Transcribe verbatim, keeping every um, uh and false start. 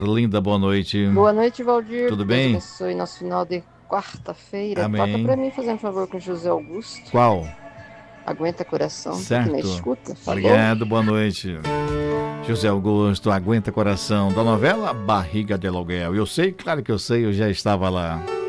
Linda, boa noite. Boa noite, Valdir. Tudo Que Deus bem? abençoe nosso final de quarta-feira. Toca pra Amém. mim, fazendo favor com José Augusto. Qual? Aguenta coração. Tô aqui na Certo. escuta. Falou. Obrigado, boa noite. José Augusto, aguenta coração, da novela Barriga de Aluguel. Eu sei, claro que eu sei, eu já estava lá.